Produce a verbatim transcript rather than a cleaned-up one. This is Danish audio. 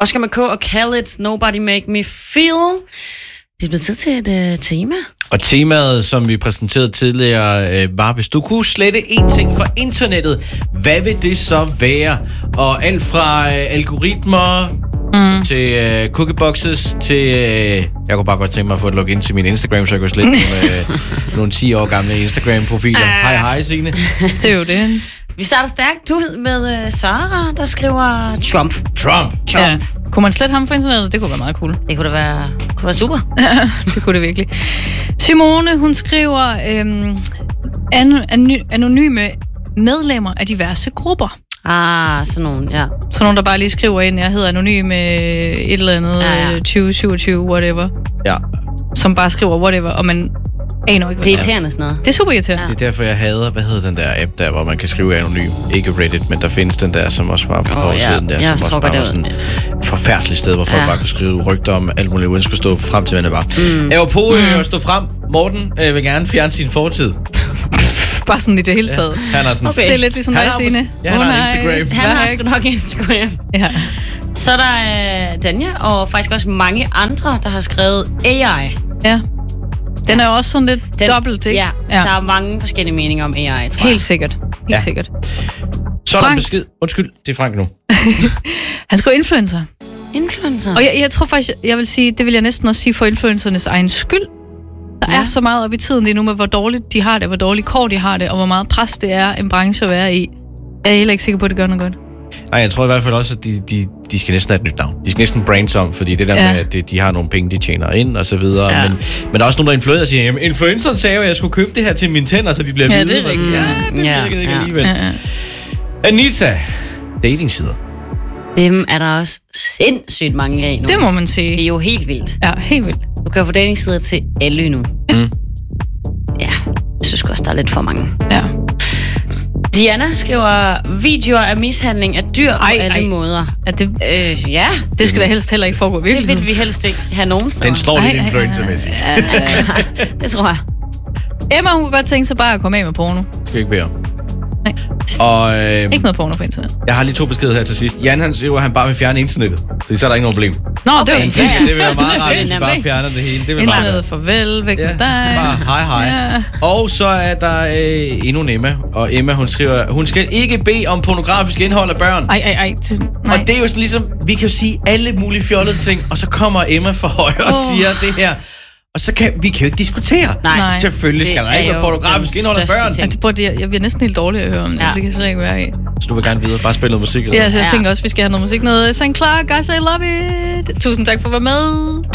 Oscar M K og Khaled, Nobody Make Me Feel. Det er blevet tid til et uh, tema. Og temaet, som vi præsenterede tidligere, øh, var, hvis du kunne slette én ting fra internettet, hvad vil det så være? Og alt fra øh, algoritmer mm. til øh, cookieboxes til... Øh, jeg kunne bare godt tænke mig at få et login til min Instagram, så jeg kunne slette nogle, øh, nogle ti år gamle Instagram-profiler. Hej, uh. hej, Signe. Det er jo det. Vi starter stærkt ud med uh, Sara, der skriver Trump. Trump? Trump. Ja. Kunne man slette ham fra internettet? Det kunne være meget cool. Det kunne da være, kunne være super. Det kunne det virkelig. Simone, hun skriver øhm, an- anonyme medlemmer af diverse grupper. Ah, sådan nogen, ja. Sådan nogen, der bare lige skriver ind, jeg hedder anonym et eller andet, ja, ja. tyve syvogtyve, whatever. Ja. Som bare skriver whatever, og man aner ikke, det er irriterende sådan noget. Det er super irriterende. Ja. Det er derfor, jeg hader, hvad hedder den der app der, hvor man kan skrive anonym. Ikke Reddit, men der findes den der, som også var på oh, forsiden ja. der, jeg som også bare var sådan et forfærdeligt sted, hvor folk ja. bare kunne skrive rygter om alt muligt, uden skulle stå frem til, hvad det var. Mm. Apropos mm. at stå frem, Morten øh, vil gerne fjerne sin fortid. Bare sådan i det hele taget. Ja. Han er sådan, okay. Det er lidt ligesom dig, Signe. Ja, han har Instagram. Han har sgu nok Instagram. Ja. Så er der øh, Danja, og faktisk også mange andre, der har skrevet A I. Ja. Den er jo også sådan lidt Den, dobbelt, ikke? Ja, ja, der er mange forskellige meninger om A I, tror jeg. Helt sikkert. Helt ja. sikkert. Så er der besked. Undskyld, det er Frank nu. Han skriver influencer. Influencer? Og jeg, jeg tror faktisk, jeg vil sige, det vil jeg næsten også sige for influencernes egen skyld. Der ja. er så meget op i tiden lige nu med, hvor dårligt de har det, hvor dårligt kår de har det, og hvor meget pres det er en branche at være i. Jeg er heller ikke sikker på, at det gør noget godt. Nej, jeg tror i hvert fald også, at de, de, de skal næsten have et nyt navn. De skal næsten brands om, fordi det der ja. med, at de, de har nogle penge, de tjener ind og så videre. Ja. Men, men der er også nogen, der influerer og siger, jamen, influenceren sagde jo, at jeg skulle købe det her til mine tænder, så de bliver ja, hvide. Det er rigtigt. Ja, det ja. virkede ikke ja. alligevel. Ja, ja. Anita, datingsider. Dem er der også sindssygt mange af nu. Det må man sige. Det er jo helt vildt. Ja, helt vildt. Du kan jo få datingsider til alle nu. Mm. Ja, jeg synes også, der er lidt for mange. Ja. Diana skriver videoer af mishandling af dyr ej, på alle ej. måder. Er det, øh, ja. Det skal da helst heller ikke foregå virkelig. Det vil vi helst ikke have nogen steder. Den slår lidt influencermæssigt. Det tror jeg. Emma, hun kunne godt tænke sig bare at komme af med porno. Skal vi ikke bede om. Nej. Og, øh, ikke noget porno på internet. Jeg har lige to beskeder her til sidst. Jan, han siger, at han bare vil fjerne internettet. Fordi så er der ikke noget problem. Nå, okay. det var selvfølgelig. Det vil være meget rart, hvis vi bare fjerner det hele. Det vil internettet, farvel, væk ja, med dig. Bare hej hej. Ja. Og så er der øh, endnu en Emma. Og Emma, hun skriver, hun skal ikke bede om pornografisk indhold af børn. Ej, ej, ej. Og det er jo ligesom, vi kan jo sige alle mulige fjollede ting, og så kommer Emma for højre og siger det her. Og så kan vi kan jo ikke diskutere. Nej. Selvfølgelig skal der ikke være pornografisk indhold af børn. Ja, det, jeg, jeg bliver næsten helt dårlig at høre om det, ja. Så kan jeg slet ikke være i. Så du vil gerne videre, bare spille noget musik? Eller? Ja, så jeg ja. tænker også, vi skal have noget musik. Noget Saint Clark, guys, I love it. Tusind tak for at være med.